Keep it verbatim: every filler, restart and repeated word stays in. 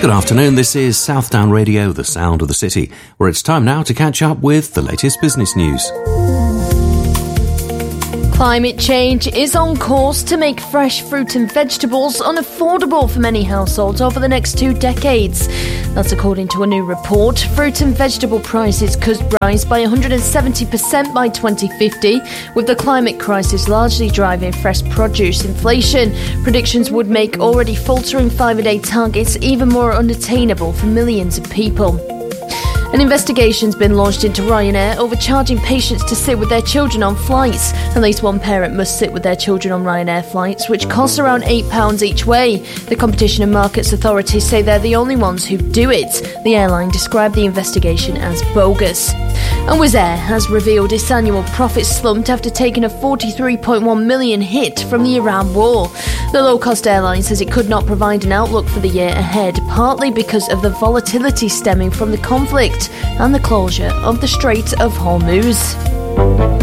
Good afternoon, this is Southdown Radio, the sound of the city, where it's time now to catch up with the latest business news. Climate change is on course to make fresh fruit and vegetables unaffordable for many households over the next two decades. That's according to a new report. Fruit and vegetable prices could rise by one hundred seventy percent by twenty fifty, with the climate crisis largely driving fresh produce inflation. Predictions would make already faltering five-a-day targets even more unattainable for millions of people. An investigation's been launched into Ryanair over charging patients to sit with their children on flights. At least one parent must sit with their children on Ryanair flights, which costs around eight pounds each way. The Competition and Markets Authority say they're the only ones who do it. The airline described the investigation as bogus. And Wizz Air has revealed its annual profit slumped after taking a forty-three point one million hit from the Iran war. The low-cost airline says it could not provide an outlook for the year ahead, partly because of the volatility stemming from the conflict and the closure of the Strait of Hormuz.